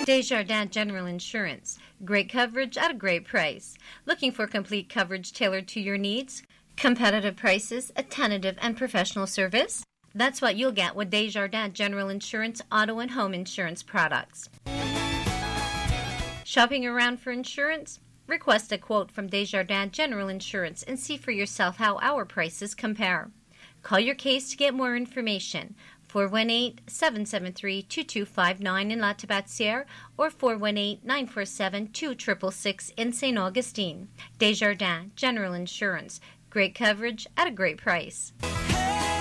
Desjardins General Insurance. Great coverage at a great price. Looking for complete coverage tailored to your needs? Competitive prices, attentive and professional service? That's what you'll get with Desjardins General Insurance auto and home insurance products. Shopping around for insurance? Request a quote from Desjardins General Insurance and see for yourself how our prices compare. Call your case to get more information. 418-773-2259 in La Tabatière or 418-947-2666 in St. Augustine. Desjardins General Insurance. Great coverage at a great price.